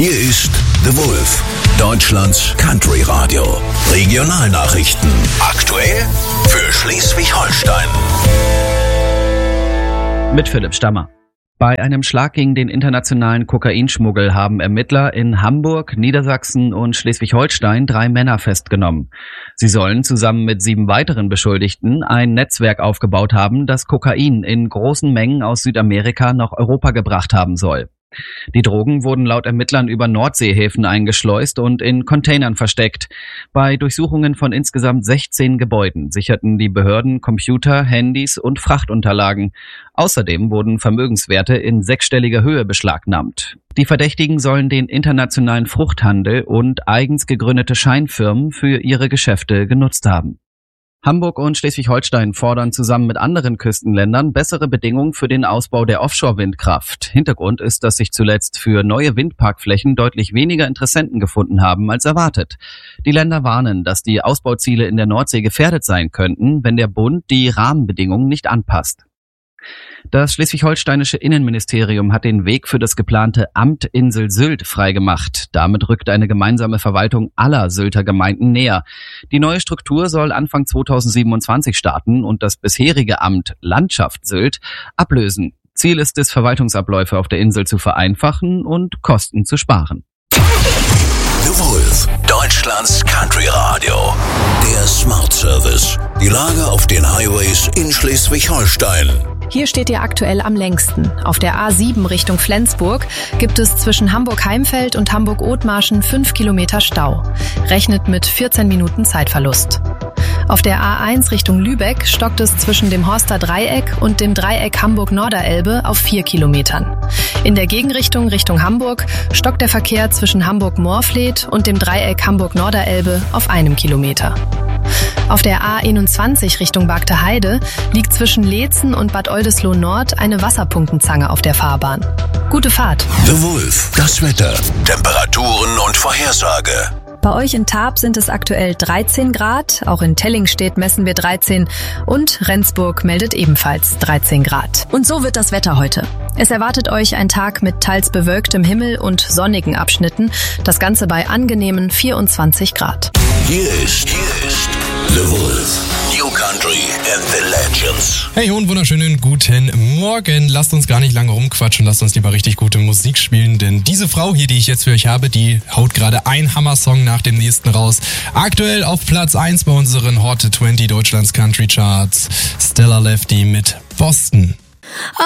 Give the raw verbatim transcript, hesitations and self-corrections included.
Hier ist The Wolf, Deutschlands Country Radio. Regionalnachrichten. Aktuell für Schleswig-Holstein. Mit Philipp Stammer. Bei einem Schlag gegen den internationalen Kokainschmuggel haben Ermittler in Hamburg, Niedersachsen und Schleswig-Holstein drei Männer festgenommen. Sie sollen zusammen mit sieben weiteren Beschuldigten ein Netzwerk aufgebaut haben, das Kokain in großen Mengen aus Südamerika nach Europa gebracht haben soll. Die Drogen wurden laut Ermittlern über Nordseehäfen eingeschleust und in Containern versteckt. Bei Durchsuchungen von insgesamt sechzehn Gebäuden sicherten die Behörden Computer, Handys und Frachtunterlagen. Außerdem wurden Vermögenswerte in sechsstelliger Höhe beschlagnahmt. Die Verdächtigen sollen den internationalen Fruchthandel und eigens gegründete Scheinfirmen für ihre Geschäfte genutzt haben. Hamburg und Schleswig-Holstein fordern zusammen mit anderen Küstenländern bessere Bedingungen für den Ausbau der Offshore-Windkraft. Hintergrund ist, dass sich zuletzt für neue Windparkflächen deutlich weniger Interessenten gefunden haben als erwartet. Die Länder warnen, dass die Ausbauziele in der Nordsee gefährdet sein könnten, wenn der Bund die Rahmenbedingungen nicht anpasst. Das schleswig-holsteinische Innenministerium hat den Weg für das geplante Amt Insel Sylt freigemacht. Damit rückt eine gemeinsame Verwaltung aller Sylter Gemeinden näher. Die neue Struktur soll Anfang zweitausendsiebenundzwanzig starten und das bisherige Amt Landschaft Sylt ablösen. Ziel ist es, Verwaltungsabläufe auf der Insel zu vereinfachen und Kosten zu sparen. The Wolf, Deutschlands Country Radio. Der Smart Service. Die Lage auf den Highways in Schleswig-Holstein. Hier steht ihr aktuell am längsten. Auf der A sieben Richtung Flensburg gibt es zwischen Hamburg-Heimfeld und Hamburg-Othmarschen fünf Kilometer Stau. Rechnet mit vierzehn Minuten Zeitverlust. Auf der A eins Richtung Lübeck stockt es zwischen dem Horster Dreieck und dem Dreieck Hamburg-Norderelbe auf vier Kilometern. In der Gegenrichtung Richtung Hamburg stockt der Verkehr zwischen Hamburg-Moorfleet und dem Dreieck Hamburg-Norderelbe auf einem Kilometer. Auf der A einundzwanzig Richtung Bagte Heide liegt zwischen Leetzen und Bad Oldesloe Nord eine Wasserpunkenzange auf der Fahrbahn. Gute Fahrt. The Wolf, das Wetter, Temperaturen und Vorhersage. Bei euch in Tarp sind es aktuell dreizehn Grad, auch in Tellingstedt messen wir dreizehn und Rendsburg meldet ebenfalls dreizehn Grad. Und so wird das Wetter heute. Es erwartet euch ein Tag mit teils bewölktem Himmel und sonnigen Abschnitten, das Ganze bei angenehmen vierundzwanzig Grad. Hier ist, hier ist The Wolf, New Country and the Legends. Hey und wunderschönen guten Morgen. Lasst uns gar nicht lange rumquatschen, lasst uns lieber richtig gute Musik spielen, denn diese Frau hier, die ich jetzt für euch habe, die haut gerade ein Hammer-Song nach dem nächsten raus. Aktuell auf Platz eins bei unseren Hot zwanzig Deutschlands Country Charts. Stella Lefty mit Boston.